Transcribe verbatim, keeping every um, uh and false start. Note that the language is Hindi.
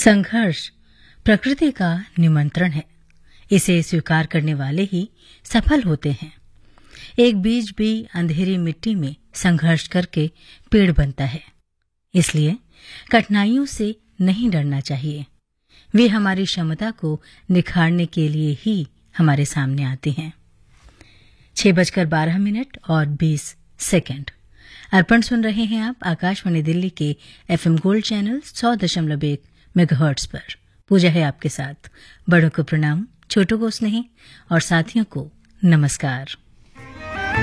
संघर्ष प्रकृति का निमंत्रण है। इसे स्वीकार करने वाले ही सफल होते हैं। एक बीज भी अंधेरी मिट्टी में संघर्ष करके पेड़ बनता है। इसलिए कठिनाइयों से नहीं डरना चाहिए। वे हमारी क्षमता को निखारने के लिए ही हमारे सामने आते हैं। छह बजकर बारह मिनट और बीस सेकंड। अर्पण सुन रहे हैं आप आकाशवाणी दिल्ली के एफएम गोल्ड चैनल सौ दशमलव एक मेगाहर्ट्ज पर। पूजा है आपके साथ। बड़ों को प्रणाम, छोटों को स्नेह और साथियों को नमस्कार।